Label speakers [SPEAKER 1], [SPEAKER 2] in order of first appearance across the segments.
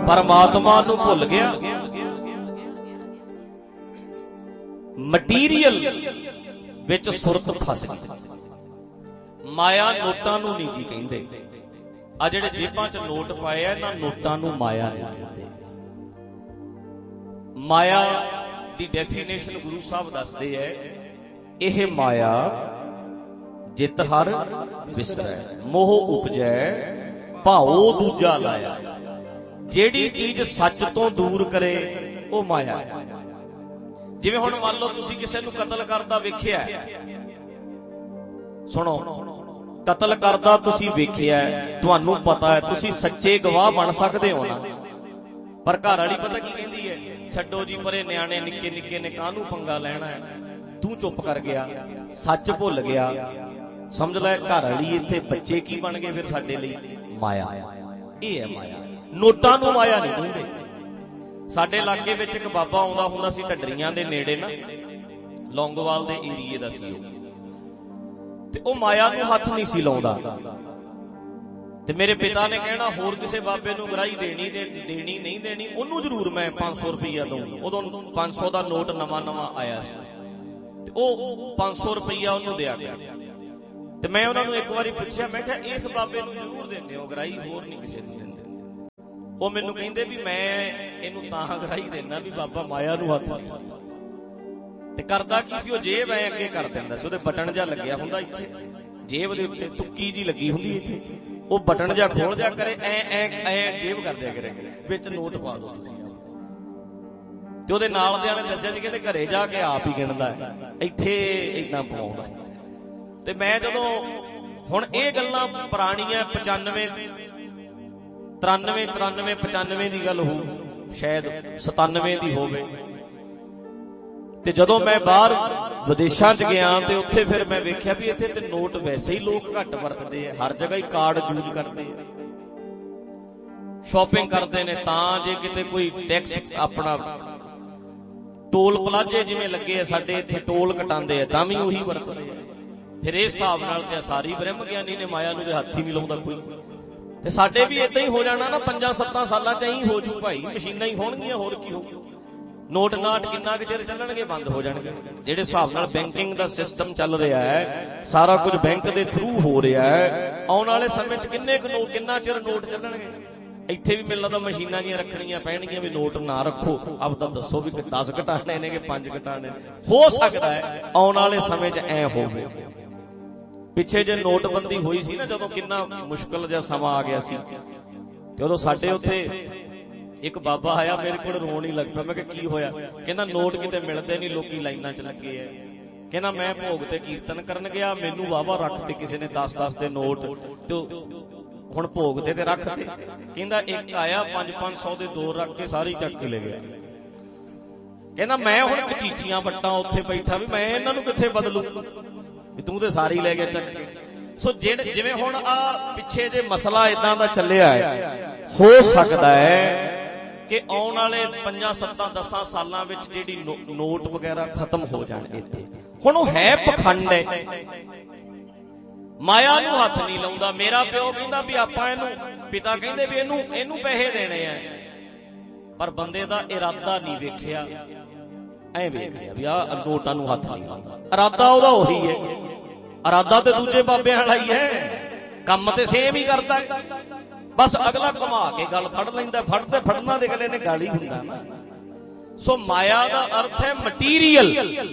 [SPEAKER 1] परमात्मा नूं भुल गया। मटीरियल विच सुरत फस गई। माया नोटां नूं नहीं जी कहिंदे। आ जिहड़े जेबां च नोट पाए आ इन्हां नोटां नूं माया नहीं कहिंदे। माया दी डेफिनेशन गुरु साहब दसदे है, यह माया जित हर विसरै, मोह उपजै भाओ दूजा लाया। जेड़ी चीज सच तो दूर करे वो माया। जिवें हुण मान लो तुसीं किसे नूं कतल करदा वेखिआ, सुनो कतल करदा तुसीं वेखिआ, तुहानूं पता है तुसीं सच्चे गवाह बन सकदे हो ना, पर घर वाली पता की कहंदी है, छड्डो जी परे न्याणे निक्के निक्के ने काहनूं पंगा लैणा है, तू चुप कर गया, सच भुल गया। समझ लै घर वाली इत्थे बच्चे की बन गए फिर साडे लई? माया। ये है माया। नोटां नूं माया नहीं कहंदे। साडे इलाके विच एक बाबा आउंदा हुंदा सी ढड्डरीਆਂ ਦੇ ਨੇੜੇ ना, लौंगोवाल दे एरिए दा सी ते ओ माया नूं हत्थ नहीं सी लाउंदा। ते मेरे पिता ने कहना होर किसे बाबे नूं गराही देनी नहीं देनी, ओनू जरूर मैं 500 रुपया दूं। उदों 500 दा नोट नवां नवां आया सी ते ओ 500 रुपया ओनू दिया गया। ते मैं उन्हां नूं एक वारी पुछया, मैं कहा इस बाबे नूं जरूर दिंदे हो गराही, होर नहीं किसे नूं दिंदे। ओ मैनूं कहिंदे भी मैं इहनूं तां गराही देना भी बाबा माया नूं हत्थ नहीं लाउंदा। ते करदा की सी, ओ जेब ऐ अगे कर दिंदा सी, ओहदे बटन जा लगਿਆ ਹੁੰਦਾ इत्थे जेब दे उत्ते तुक्की जी लगी हुंदी इत्थे, ਉਹ बटन जा खोल जा करे ऐ जेब कर दिया करे विच नोट पा दो तुसीं। ते ਉਹਦੇ ਨਾਲ ਦਿਆਂ ਨੇ ਦੱਸਿਆ ਸੀ ਕਹਿੰਦੇ ਘਰੇ ਜਾ ਕੇ ਆਪ ਹੀ ਗਿਣਦਾ ਹੈ, ਇੱਥੇ ਇਦਾਂ ਪਵਾਉਂਦਾ। ਤੇ ਮੈਂ ਜਦੋਂ ਹੁਣ ਇਹ ਗੱਲਾਂ ਪੁਰਾਣੀਆਂ 95 93 94 95 ਦੀ ਗੱਲ ਹੋ, ਸ਼ਾਇਦ 97 ਦੀ ਹੋਵੇ। ਤੇ ਜਦੋਂ ਮੈਂ ਬਾਹਰ ਵਿਦੇਸ਼ਾਂ 'ਚ ਗਿਆ ਤੇ ਉੱਥੇ ਫਿਰ ਮੈਂ ਵੇਖਿਆ ਵੀ ਇੱਥੇ ਤੇ ਨੋਟ ਵੈਸੇ ਹੀ ਲੋਕ ਘੱਟ ਵਰਤਦੇ ਆ, ਹਰ ਜਗ੍ਹਾ ਹੀ ਕਾਰਡ ਯੂਜ਼ ਕਰਦੇ ਆ, ਸ਼ਾਪਿੰਗ ਕਰਦੇ ਨੇ। ਤਾਂ ਜੇ ਕਿਤੇ ਕੋਈ ਟੈਕਸ ਆਪਣਾ ਟੋਲ ਪਲਾਜ਼ੇ ਜਿਵੇਂ ਲੱਗੇ ਆ ਸਾਡੇ ਇੱਥੇ ਟੋਲ ਕਟਾਉਂਦੇ ਆ ਤਾਂ ਵੀ ਉਹੀ ਵਰਤਦੇ ਆ। ਫਿਰ ਇਸ ਹਿਸਾਬ ਨਾਲ ਤੇ ਸਾਰੀ ਬ੍ਰਹਮ ਗਿਆਨੀ ਨੇ ਮਾਇਆ ਨੂੰ ਤੇ ਹੱਥ ਹੀ ਨਹੀਂ ਲਾਉਂਦਾ ਕੋਈ। ਤੇ ਸਾਡੇ ਵੀ ਏਦਾਂ ਹੀ ਹੋ ਜਾਣਾ ਨਾ, 5-7 ਸਾਲਾਂ 'ਚ ਹੀ ਹੋ ਜੂ ਭਾਈ, ਮਸ਼ੀਨਾਂ ਹੀ ਹੋਣਗੀਆਂ, ਹੋਰ ਕੀ ਹੋਊ। ਨੋਟ ਨਾਟ ਕਿੰਨਾ ਕੁ ਚਿਰ ਚੱਲਣਗੇ, ਬੰਦ ਹੋ ਜਾਣਗੇ। ਜਿਹੜੇ ਹਿਸਾਬ ਨਾਲ ਬੈਂਕਿੰਗ ਦਾ ਸਿਸਟਮ ਚੱਲ ਰਿਹਾ ਹੈ, ਸਾਰਾ ਕੁਝ ਬੈਂਕ ਦੇ ਥਰੂ ਹੋ ਰਿਹਾ ਹੈ, ਆਉਣ ਵਾਲੇ ਸਮੇਂ 'ਚ ਕਿੰਨਾ ਚਿਰ ਨੋਟ ਚੱਲਣਗੇ। ਇੱਥੇ ਵੀ ਮੈਨੂੰ ਲੱਗਦਾ ਮਸ਼ੀਨਾਂ ਜੀਆਂ ਰੱਖਣੀਆਂ ਪੈਣਗੀਆਂ ਵੀ ਨੋਟ ਨਾ ਰੱਖੋ, ਆਪ ਤਾਂ ਦੱਸੋ ਵੀ 10 ਘਟਾਣੇ ਨੇ ਕਿ 5 ਘਟਾਣੇ। ਹੋ ਸਕਦਾ ਹੈ ਆਉਣ ਵਾਲੇ ਸਮੇਂ 'ਚ ਐ ਹੋਵੇ। ਪਿੱਛੇ ਜੇ ਨੋਟਬੰਦੀ ਹੋਈ ਸੀ ਨਾ, ਜਦੋਂ ਕਿੰਨਾ ਮੁਸ਼ਕਲ ਜਿਹਾ ਸਮਾਂ ਆ ਗਿਆ ਸੀ, ਤੇ ਉਦੋਂ ਸਾਡੇ ਉੱਥੇ ਇੱਕ ਬਾਬਾ ਆਇਆ, ਮੇਰੇ ਕੋਲ ਰੋਣ ਹੀ ਲੱਗ ਪਿਆ। ਮੈਂ ਕਿਹਾ ਕੀ ਹੋਇਆ? ਕਹਿੰਦਾ ਨੋਟ ਕਿਤੇ ਮਿਲਦੇ ਨਹੀਂ, ਲੋਕੀ ਲਾਈਨਾਂ 'ਚ ਲੱਗੇ ਐ। ਕਹਿੰਦਾ ਮੈਂ ਭੋਗ ਤੇ ਕੀਰਤਨ ਕਰਨ ਗਿਆ, ਮੈਨੂੰ ਵਾਹਵਾ ਰੱਖ ਤੇ ਕਿਸੇ ਨੇ 10-10 ਦੇ ਨੋਟ, ਤੇ ਹੁਣ ਭੋਗ ਤੇ ਰੱਖ ਤੇ। ਕਹਿੰਦਾ ਇੱਕ ਆਇਆ 500-500 ਦੇ 2 ਰੱਖ ਕੇ ਸਾਰੀ ਚੱਕ ਕੇ ਲੈ ਗਿਆ। ਕਹਿੰਦਾ ਮੈਂ ਹੁਣ ਕਚੀਚੀਆਂ ਵੱਟਾਂ ਉੱਥੇ ਬੈਠਾ ਵੀ ਮੈਂ ਇਹਨਾਂ ਨੂੰ ਕਿੱਥੇ ਬਦਲੂ, ਵੀ ਤੂੰ ਤੇ ਸਾਰੀ ਲੈ ਗਿਆ ਚੱਕ ਕੇ। ਸੋ ਜਿਵੇਂ ਹੁਣ ਆ ਪਿੱਛੇ ਜੇ ਮਸਲਾ ਇਦਾਂ ਦਾ ਚੱਲਿਆ ਹੈ, ਹੋ ਸਕਦਾ ਹੈ ਕਿ ਆਉਣ ਵਾਲੇ 5-7-10 ਸਾਲਾਂ ਵਿੱਚ ਜਿਹੜੀ ਨੋਟ ਵਗੈਰਾ ਖਤਮ ਹੋ ਜਾਣ ਇੱਥੇ। ਹੁਣ ਉਹ ਹੈ ਪਖੰਡ ਹੈ, ਮਾਇਆ ਨੂੰ ਹੱਥ ਨਹੀਂ ਲਾਉਂਦਾ। ਮੇਰਾ ਪਿਓ ਕਹਿੰਦਾ ਵੀ ਆਪਾਂ ਇਹਨੂੰ, ਪਿਤਾ ਕਹਿੰਦੇ ਵੀ ਇਹਨੂੰ ਪੈਸੇ ਦੇਣੇ ਆ, ਪਰ ਬੰਦੇ ਦਾ ਇਰਾਦਾ ਨਹੀਂ ਵੇਖਿਆ, ਐ ਵੇਖ ਲਿਆ ਵੀ ਆਹ ਨੋਟਾਂ ਨੂੰ ਹੱਥ ਨਹੀਂ ਲਾਉਂਦਾ। ਇਰਾਦਾ ਉਹਦਾ ਉਹੀ ਹੈ, ਇਰਾਦਾ ਤੇ ਦੂਜੇ ਬਾਬਿਆਂ ਵਾਲਾ ਹੀ ਹੈ, ਕੰਮ ਤੇ ਸੇਮ ਹੀ ਕਰਦਾ। ਬਸ ਅਗਲਾ ਘੁਮਾ ਕੇ ਗੱਲ ਫੜ ਲੈਂਦਾ, ਫੜਦੇ ਫੜਨਾ ਦੇ ਅਗਲੇ ਨੇ ਗੱਲ ਹੀ ਹੁੰਦਾ ਨਾ। ਸੋ ਮਾਇਆ ਦਾ ਅਰਥ ਹੈ ਮਟੀਰੀਅਲ।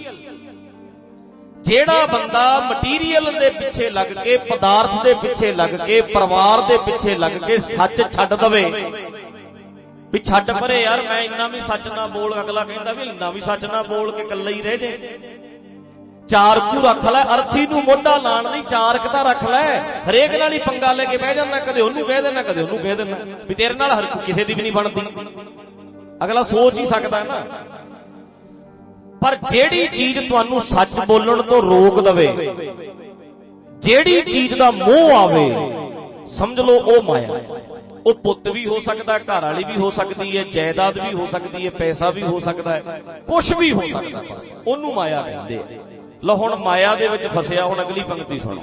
[SPEAKER 1] ਜਿਹੜਾ ਬੰਦਾ ਮਟੀਰੀਅਲ ਦੇ ਪਿੱਛੇ ਲੱਗ ਕੇ, ਪਦਾਰਥ ਦੇ ਪਿੱਛੇ ਲੱਗ ਕੇ, ਪਰਿਵਾਰ ਦੇ ਪਿੱਛੇ ਲੱਗ ਕੇ ਸੱਚ ਛੱਡ ਦਵੇ ਵੀ ਛੱਡ ਪਰੇ ਯਾਰ ਮੈਂ ਇੰਨਾ ਵੀ ਸੱਚ ਨਾ ਬੋਲ, ਅਗਲਾ ਕਹਿੰਦਾ ਵੀ ਇੰਨਾ ਵੀ ਸੱਚ ਨਾ ਬੋਲ ਕੇ ਇਕੱਲਾ ਹੀ ਰਹਿ ਜੇ। ਚਾਰ ਕੂ ਰੱਖ ਲੈ, ਅਰਥੀ ਨੂੰ ਮੋਢਾ ਲਾਣ ਲਈ ਚਾਰ ਕੁ ਤਾਂ ਰੱਖ ਲੈ। ਹਰੇਕ ਨਾਲ ਹੀ ਪੰਗਾ ਲੈ ਕੇ ਬਹਿ ਜਾਂਦਾ, ਕਦੇ ਉਹਨੂੰ ਕਹਿ ਦੇਣਾ ਕਦੇ ਉਹਨੂੰ ਕਹਿ ਦੇਣਾ ਵੀ ਤੇਰੇ ਨਾਲ ਹਰ ਕਿਸੇ ਦੀ ਵੀ ਨਹੀਂ ਬਣਦੀ। ਅਗਲਾ ਸੋਚ ਹੀ ਸਕਦਾ ਨਾ। ਪਰ ਜਿਹੜੀ ਚੀਜ਼ ਤੁਹਾਨੂੰ ਸੱਚ ਬੋਲਣ ਤੋਂ ਰੋਕ ਦਵੇ, ਜਿਹੜੀ ਚੀਜ਼ ਦਾ ਮੋਹ ਆਵੇ, ਸਮਝ ਲਓ ਉਹ ਮਾਇਆ। ਉਹ ਪੁੱਤ ਵੀ ਹੋ ਸਕਦਾ, ਘਰ ਵਾਲੀ ਵੀ ਹੋ ਸਕਦੀ ਹੈ, ਜਾਇਦਾਦ ਵੀ ਹੋ ਸਕਦੀ ਹੈ, ਪੈਸਾ ਵੀ ਹੋ ਸਕਦਾ ਹੈ, ਕੁਛ ਵੀ ਹੋ ਸਕਦਾ, ਬਸ ਉਹਨੂੰ ਮਾਇਆ ਕਹਿੰਦੇ ਆ। ਲਓ ਹੁਣ ਮਾਇਆ ਦੇ ਵਿੱਚ ਫਸਿਆ, ਹੁਣ ਅਗਲੀ ਪੰਕਤੀ ਸੁਣੋ।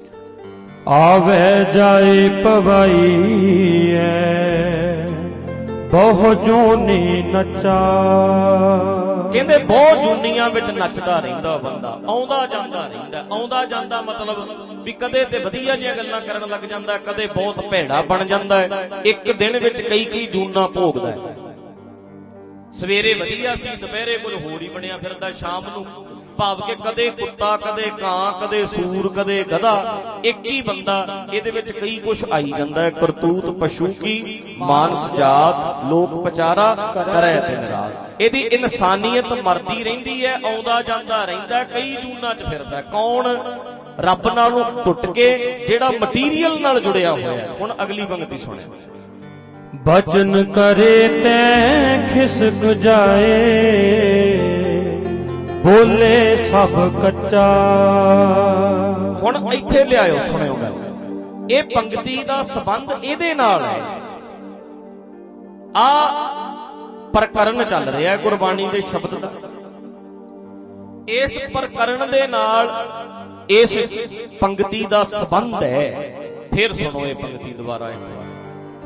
[SPEAKER 2] ਆਵੇ ਜਾਏ ਪਵਾਈ ਐ ਬਹੁ ਜੂਨੀ ਨਚਾ।
[SPEAKER 1] ਕਹਿੰਦੇ ਬਹੁਤ ਜੂਨੀਆਂ ਵਿੱਚ ਨੱਚਦਾ ਰਹਿੰਦਾ ਬੰਦਾ, ਆਉਂਦਾ ਜਾਂਦਾ ਰਹਿੰਦਾ। ਆਉਂਦਾ ਜਾਂਦਾ ਮਤਲਬ ਵੀ ਕਦੇ ਤੇ ਵਧੀਆ ਜਿਹੀਆਂ ਗੱਲਾਂ ਕਰਨ ਲੱਗ ਜਾਂਦਾ, ਕਦੇ ਬਹੁਤ ਭੈੜਾ ਬਣ ਜਾਂਦਾ ਹੈ। ਇੱਕ ਦਿਨ ਵਿੱਚ ਕਈ ਜੂਨਾਂ ਭੋਗਦਾ ਹੈ। ਸਵੇਰੇ ਵਧੀਆ ਸੀ, ਦੁਪਹਿਰੇ ਕੁਝ ਹੋਰ ਹੀ ਬਣਿਆ ਫਿਰਦਾ, ਸ਼ਾਮ ਨੂੰ ਭਾਵ ਕਿ ਕਦੇ ਕੁੱਤਾ, ਕਦੇ ਕਾਂ, ਕਦੇ ਸੂਰ, ਕਦੇ ਗਧਾ। ਇੱਕ ਹੀ ਬੰਦਾ, ਇਹਦੇ ਵਿੱਚ ਕਈ ਕੁਛ ਆਈ ਜਾਂਦਾ ਹੈ। ਕਰਤੂਤ ਪਸ਼ੂ ਕੀ ਮਾਨਸ ਜਾਤ, ਲੋਕ ਪਚਾਰਾ ਕਰੇ ਦਿਨ ਰਾਤ। ਇਹਦੀ ਇਨਸਾਨੀਅਤ ਮਰਦੀ ਰਹਿੰਦੀ ਹੈ, ਆਉਂਦਾ ਜਾਂਦਾ ਰਹਿੰਦਾ, ਕਈ ਜੂਨਾਂ 'ਚ ਫਿਰਦਾ। ਕੌਣ? ਰੱਬ ਨਾਲੋਂ ਟੁੱਟ ਕੇ, ਜਿਹੜਾ ਮਟੀਰੀਅਲ ਨਾਲ ਜੁੜਿਆ ਹੋਇਆ। ਹੁਣ ਅਗਲੀ ਪੰਗਤੀ ਸੁਣਿਆ।
[SPEAKER 2] ਬਚਨ ਕਰੇ ਤੈ ਖਿਸਕ ਜਾਏ, ਬੋਲੇ ਸਭ ਕੱਚਾ।
[SPEAKER 1] ਹੁਣ ਇੱਥੇ ਲਿਆਇਓ, ਸੁਣਿਓ ਗੱਲ। ਇਹ ਪੰਗਤੀ ਦਾ ਸੰਬੰਧ ਇਹਦੇ ਨਾਲ ਹੈ। ਆ ਪ੍ਰਕਰਨ ਚੱਲ ਰਿਹਾ ਗੁਰਬਾਣੀ ਦੇ ਸ਼ਬਦ ਦਾ। ਇਸ ਪ੍ਰਕਰਨ ਦੇ ਨਾਲ ਇਸ ਪੰਗਤੀ ਦਾ ਸੰਬੰਧ ਹੈ। ਫਿਰ ਸੁਣੋ ਇਹ ਪੰਗਤੀ ਦੁਬਾਰਾ ਇੱਕ ਵਾਰ।